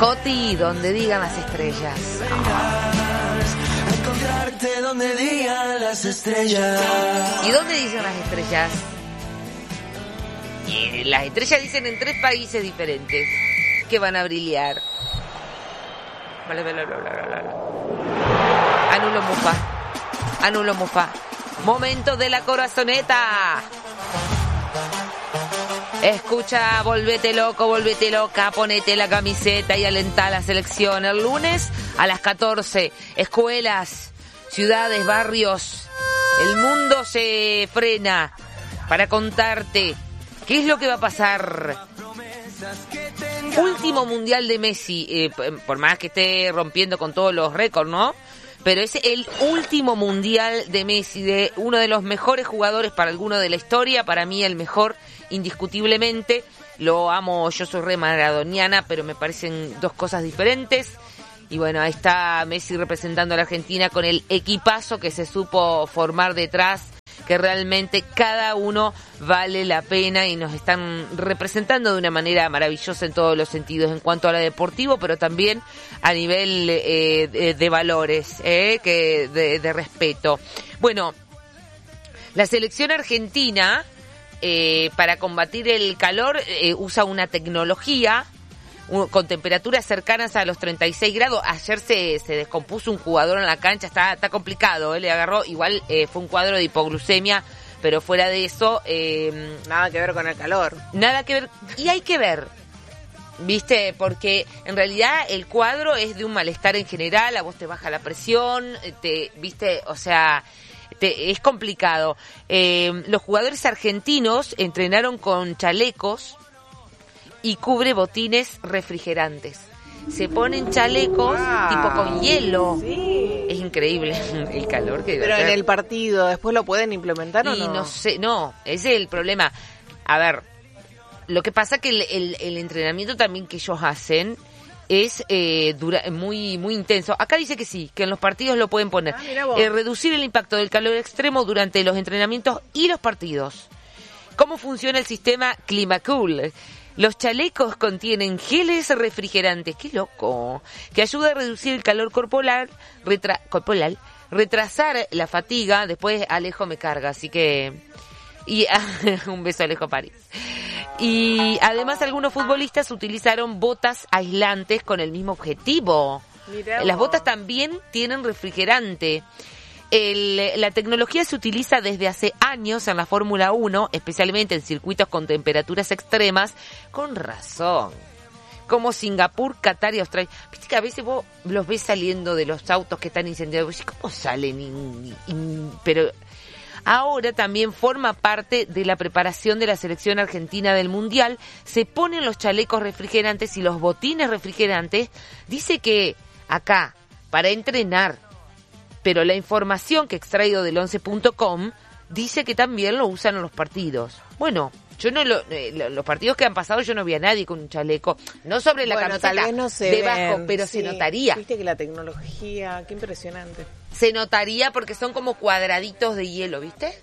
Coti, donde digan las estrellas. Encontrarte donde digan las estrellas. ¿Y dónde dicen las estrellas? Y las estrellas dicen en 3 países diferentes que van a brillar. Anulo mufa. Momento de la corazoneta. Escucha, volvete loco, volvete loca, ponete la camiseta y alentá la selección. El lunes a las 14, escuelas, ciudades, barrios, el mundo se frena para contarte qué es lo que va a pasar. Último mundial de Messi, por más que esté rompiendo con todos los récords, ¿no? Pero es el último mundial de Messi, de uno de los mejores jugadores para alguno de la historia, para mí el mejor, indiscutiblemente. Lo amo, yo soy re maradoniana, pero me parecen dos cosas diferentes. Y bueno, ahí está Messi representando a la Argentina con el equipazo que se supo formar detrás, que realmente cada uno vale la pena y nos están representando de una manera maravillosa en todos los sentidos, en cuanto a lo deportivo, pero también a nivel de valores, de respeto. Bueno, la selección argentina, para combatir el calor, usa una tecnología con temperaturas cercanas a los 36 grados. Ayer se descompuso un jugador en la cancha, está complicado, le agarró, igual fue un cuadro de hipoglucemia, pero fuera de eso... nada que ver con el calor. Nada que ver, y hay que ver, ¿viste? Porque en realidad el cuadro es de un malestar en general, a vos te baja la presión, ¿viste? O sea... es complicado. Los jugadores argentinos entrenaron con chalecos y cubre botines refrigerantes. Se ponen chalecos tipo con hielo. Sí. Es increíble el calor que... Pero en el partido, ¿después lo pueden implementar o no? Y no sé, no, ese es el problema. A ver, lo que pasa que el entrenamiento también que ellos hacen es muy muy intenso. Acá dice que sí, que en los partidos lo pueden poner. Reducir el impacto del calor extremo durante los entrenamientos y los partidos. ¿Cómo funciona el sistema ClimaCool? Los chalecos contienen geles refrigerantes, qué loco, que ayuda a reducir el calor corporal, retrasar la fatiga. Después Alejo me carga, así que... y un beso a Alejo París. Y además algunos futbolistas utilizaron botas aislantes con el mismo objetivo. Las botas también tienen refrigerante. La tecnología se utiliza desde hace años en la Fórmula 1, especialmente en circuitos con temperaturas extremas. Con razón. Como Singapur, Qatar y Australia. Viste que a veces vos los ves saliendo de los autos que están incendiados. ¿Cómo salen? Pero ahora también forma parte de la preparación de la selección argentina del Mundial. Se ponen los chalecos refrigerantes y los botines refrigerantes. Dice que acá, para entrenar, pero la información que he extraído del 11.com dice que también lo usan en los partidos. Bueno, yo no los partidos que han pasado yo no vi a nadie con un chaleco, no sobre la camiseta, tal vez no se debajo, ven, pero sí. Se notaría. Viste que la tecnología, qué impresionante. Se notaría porque son como cuadraditos de hielo, ¿viste?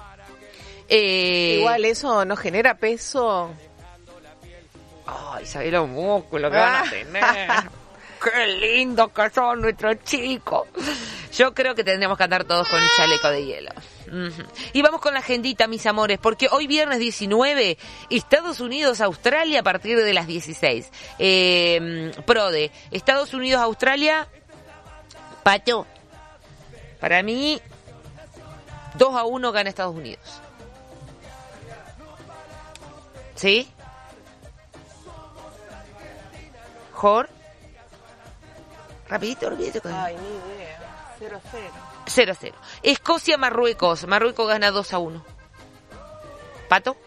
Igual eso no genera peso. Ay, ¿sabés los músculos que van a tener? ¡Qué lindo que son nuestros chicos! Yo creo que tendríamos que andar todos con un chaleco de hielo. Y vamos con la agendita, mis amores, porque hoy viernes 19, Estados Unidos, Australia, a partir de las 16. Prode, Estados Unidos, Australia, Pato. Para mí, 2-1 gana Estados Unidos. ¿Sí? ¿Jor? Rapidito, olvídate con... Ay, ni idea. 0-0. 0-0. Escocia, Marruecos. Marruecos gana 2-1. ¿Pato?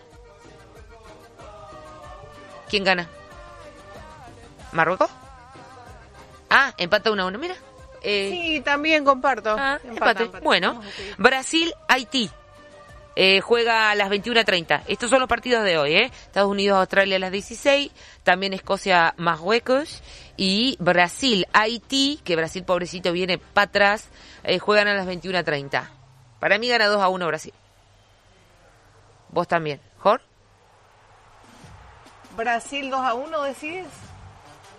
¿Quién gana? ¿Marruecos? Ah, empata 1-1. Mira. Sí, también comparto. Empate. Bueno, Brasil, Haití. Juega a las 21:30. Estos son los partidos de hoy, Estados Unidos, Australia a las 16. También Escocia, Marruecos. Y Brasil, Haití, que Brasil, pobrecito, viene para atrás. Juegan a las 21:30. Para mí gana 2-1 Brasil. Vos también. ¿Jor? Brasil 2-1, ¿decís?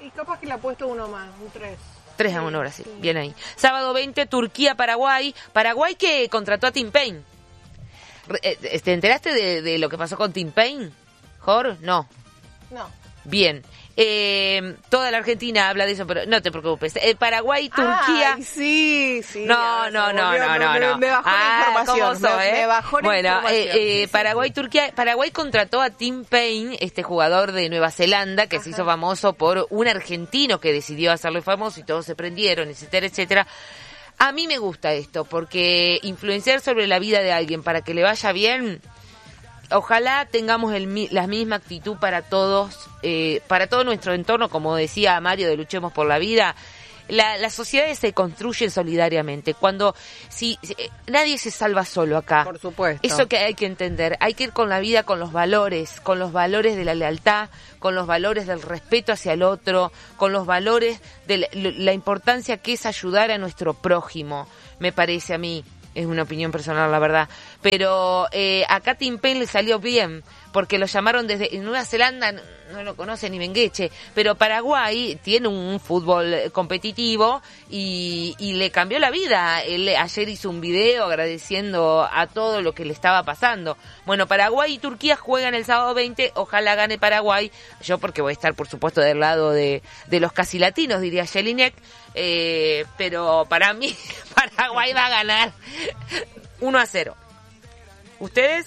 Y capaz que le ha puesto uno más, un 3. 3-1 Brasil, sí. Bien ahí. Sábado 20, Turquía-Paraguay. Paraguay que contrató a Tim Payne. ¿Te enteraste de lo que pasó con Tim Payne, Jor? No. Bien. Toda la Argentina habla de eso, pero no te preocupes. Paraguay, Turquía. Ay, sí. No. Me bajó la información. Me bajó la información. Paraguay, Turquía. Paraguay contrató a Tim Payne, este jugador de Nueva Zelanda, que se hizo famoso por un argentino que decidió hacerlo famoso y todos se prendieron, etcétera, etcétera. A mí me gusta esto, porque influenciar sobre la vida de alguien para que le vaya bien. Ojalá tengamos la misma actitud para todos, para todo nuestro entorno, como decía Mario de Luchemos por la Vida. Las sociedades se construyen solidariamente. Si nadie se salva solo acá. Por supuesto. Eso que hay que entender. Hay que ir con la vida con los valores de la lealtad, con los valores del respeto hacia el otro, con los valores de la importancia que es ayudar a nuestro prójimo, me parece a mí. Es una opinión personal, la verdad. Pero acá Tim Payne le salió bien, porque lo llamaron desde Nueva Zelanda, no lo conoce ni Mengueche, pero Paraguay tiene un fútbol competitivo y le cambió la vida. Él ayer hizo un video agradeciendo a todo lo que le estaba pasando. Bueno, Paraguay y Turquía juegan el sábado 20, ojalá gane Paraguay. Yo porque voy a estar, por supuesto, del lado de los casi latinos, diría Jelinek. Pero para mí Paraguay va a ganar 1-0. ¿Ustedes?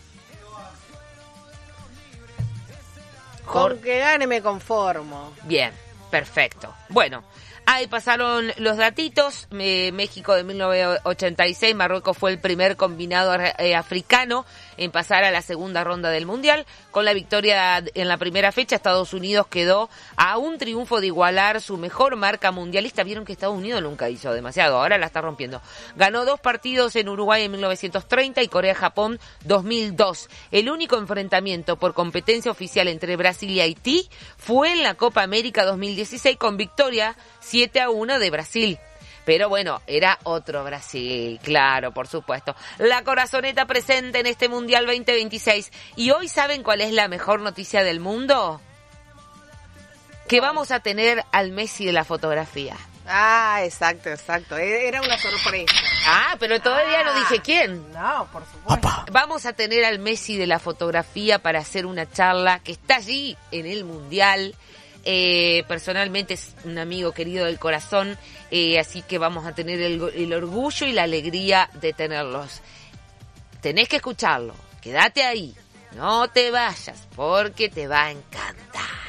Con que gane me conformo. Bien, perfecto. Bueno, ahí pasaron los datitos. México de 1986, Marruecos fue el primer combinado africano en pasar a la segunda ronda del Mundial. Con la victoria en la primera fecha, Estados Unidos quedó a un triunfo de igualar su mejor marca mundialista. Vieron que Estados Unidos nunca hizo demasiado, ahora la está rompiendo. Ganó 2 partidos en Uruguay en 1930 y Corea-Japón 2002. El único enfrentamiento por competencia oficial entre Brasil y Haití fue en la Copa América 2016 con victoria 7-1 de Brasil. Pero bueno, era otro Brasil, claro, por supuesto. La corazoneta presente en este Mundial 2026. ¿Y hoy saben cuál es la mejor noticia del mundo? Que vamos a tener al Messi de la fotografía. Ah, exacto. Era una sorpresa. Ah, pero todavía no dije quién. No, por supuesto. Vamos a tener al Messi de la fotografía para hacer una charla que está allí en el Mundial. Personalmente es un amigo querido del corazón, así que vamos a tener el orgullo y la alegría de tenerlos. Tenés que escucharlo, quédate ahí, no te vayas porque te va a encantar.